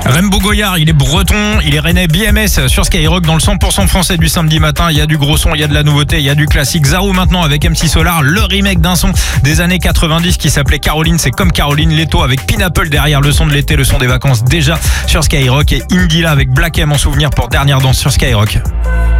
Rembo Goyard, il est breton, il est rennais, BMS sur Skyrock dans le 100% français du samedi matin. Il y a du gros son, il y a de la nouveauté, il y a du classique. Zarou maintenant avec MC Solar, le remake d'un son des années 90 qui s'appelait Caroline, c'est comme Caroline. Leto avec Pineapple derrière, le son de l'été, le son des vacances déjà sur Skyrock. Et Indila avec Black M en souvenir pour Dernière Danse sur Skyrock.